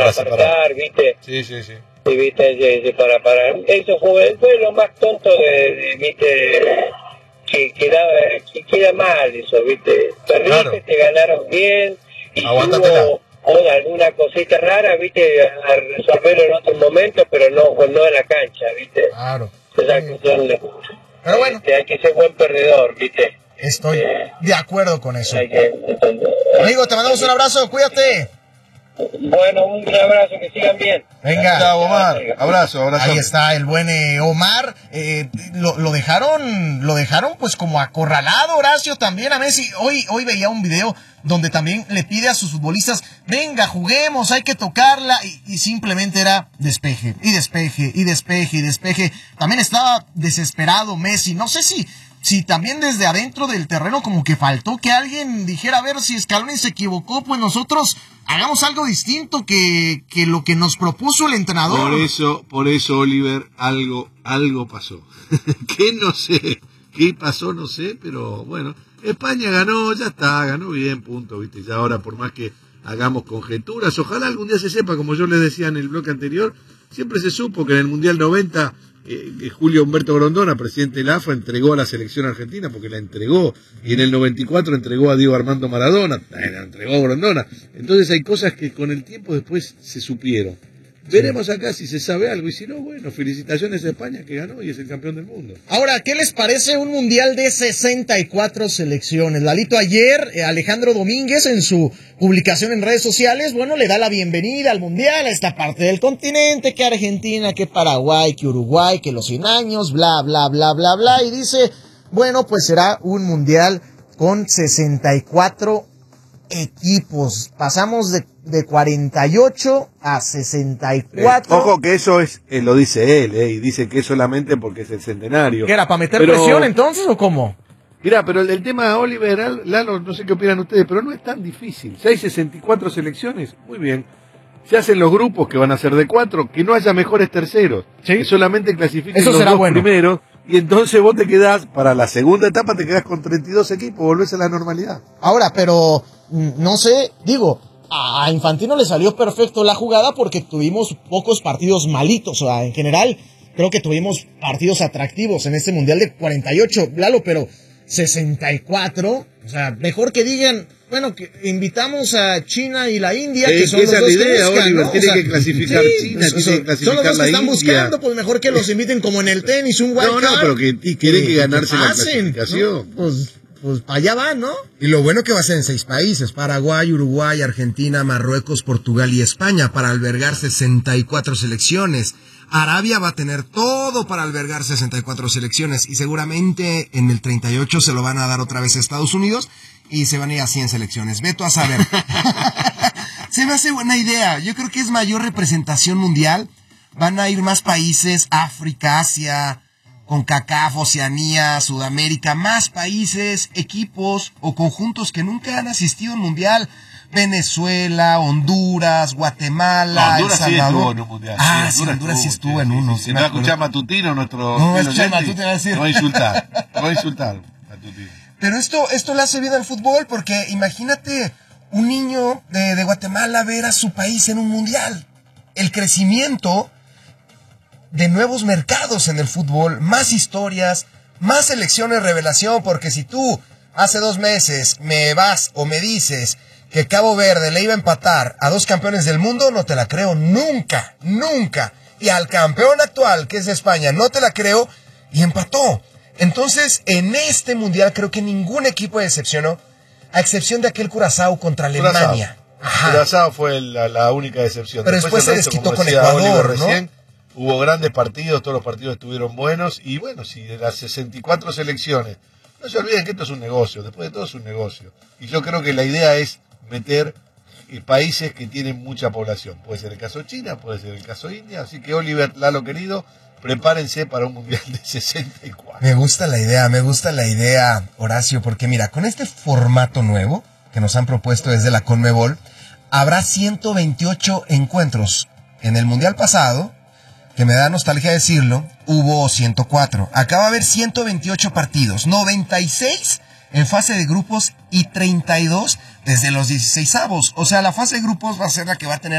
apartar, ¿viste? Sí. Y, ¿viste? Para eso fue lo más tonto ¿viste? Que queda mal eso, ¿viste? Perdiste, claro. Te ganaron bien y hubo alguna cosita rara, ¿viste? A resolverlo en otro momento, pero no en la cancha, ¿viste? Claro. Pero bueno, hay que ser buen perdedor, ¿viste? Estoy de acuerdo con eso. Amigo, te mandamos un abrazo, cuídate. Bueno, un abrazo, que sigan bien. Venga. Chao, Omar. Abrazo. Ahí está el buen Omar. Lo dejaron pues como acorralado, Horacio, también a Messi. Hoy veía un video donde también le pide a sus futbolistas, venga, juguemos, hay que tocarla, y simplemente era despeje. También estaba desesperado Messi. No sé si también desde adentro del terreno como que faltó que alguien dijera, a ver, si Scaloni se equivocó, pues nosotros hagamos algo distinto que lo que nos propuso el entrenador. Por eso, Oliver, algo pasó. Que no sé, qué pasó, no sé, pero bueno, España ganó, ya está, ganó bien, punto, ¿viste? Ya ahora, por más que hagamos conjeturas, ojalá algún día se sepa, como yo les decía en el bloque anterior, siempre se supo que en el Mundial 90... Julio Humberto Grondona, presidente de la AFA, entregó a la selección argentina porque la entregó, y en el 94 entregó a Diego Armando Maradona, la entregó a Grondona. Entonces hay cosas que con el tiempo después se supieron. Veremos acá si se sabe algo, y si no, bueno, felicitaciones a España, que ganó y es el campeón del mundo. Ahora, ¿qué les parece un mundial de 64 selecciones? Lalito, ayer Alejandro Domínguez en su publicación en redes sociales, bueno, le da la bienvenida al mundial a esta parte del continente, que Argentina, que Paraguay, que Uruguay, que los 100 años, bla, bla, bla, bla, bla, y dice, bueno, pues será un mundial con 64 equipos. Pasamos de 48 a 64. Ojo que eso es, lo dice él, y dice que es solamente porque es el centenario. ¿Qué era, para meter presión entonces o cómo? Mira, pero el tema, Oliver, Lalo, no sé qué opinan ustedes, pero no es tan difícil. Si hay 64 selecciones, muy bien. Se hacen los grupos que van a ser de 4, que no haya mejores terceros, ¿sí? Que solamente clasifiquen los dos primeros, y entonces vos te quedás, para la segunda etapa te quedás con 32 equipos, volvés a la normalidad. Ahora, pero no sé, digo, a Infantino le salió perfecto la jugada porque tuvimos pocos partidos malitos, o sea, en general creo que tuvimos partidos atractivos en este Mundial de 48, Lalo, pero 64, o sea, mejor que digan, bueno, que invitamos a China y la India, que son los dos que buscan, Oliver, ¿no? Tiene que clasificar China, tiene que clasificar son los dos que están India. Buscando, pues mejor que los inviten como en el tenis, un wild card. No, pero que quieren que ganarse la clasificación. ¿No? Pues para allá van, ¿no? Y lo bueno que va a ser en 6 países, Paraguay, Uruguay, Argentina, Marruecos, Portugal y España, para albergar 64 selecciones. Arabia va a tener todo para albergar 64 selecciones, y seguramente en el 38 se lo van a dar otra vez a Estados Unidos, y se van a ir a 100 selecciones. Veto a saber. Se me hace buena idea. Yo creo que es mayor representación mundial. Van a ir más países, África, Asia, CONCACAF, Oceanía, Sudamérica, más países, equipos o conjuntos que nunca han asistido al mundial. Venezuela, Honduras, Guatemala, Honduras El Salvador. Sí estuvo en un mundial. Sí, Honduras sí estuvo en uno. Si no va a escuchar Matutino, nuestro... No, escuchar Matutino, va a decir. No va a insultar Matutino. Pero esto le hace vida al fútbol, porque imagínate un niño de Guatemala ver a su país en un mundial. El crecimiento de nuevos mercados en el fútbol, más historias, más selecciones revelación, porque si tú hace 2 meses me vas o me dices que Cabo Verde le iba a empatar a 2 campeones del mundo, no te la creo nunca, nunca. Y al campeón actual, que es de España, no te la creo, y empató. Entonces, en este mundial creo que ningún equipo decepcionó, a excepción de aquel Curazao contra Alemania. Curazao fue la única decepción. Pero después se desquitó con Ecuador, ¿no? Recién, hubo grandes partidos, todos los partidos estuvieron buenos, y bueno, si de las 64 selecciones, no se olviden que esto es un negocio, después de todo es un negocio. Y yo creo que la idea es meter países que tienen mucha población. Puede ser el caso China, puede ser el caso India, así que Oliver, Lalo querido, prepárense para un mundial de 64. Me gusta la idea, Horacio, porque mira, con este formato nuevo que nos han propuesto desde la CONMEBOL, habrá 128 encuentros. En el mundial pasado, que me da nostalgia decirlo, hubo 104. Acá va a haber 128 partidos, 96 en fase de grupos y 32 desde los 16avos. O sea, la fase de grupos va a ser la que va a tener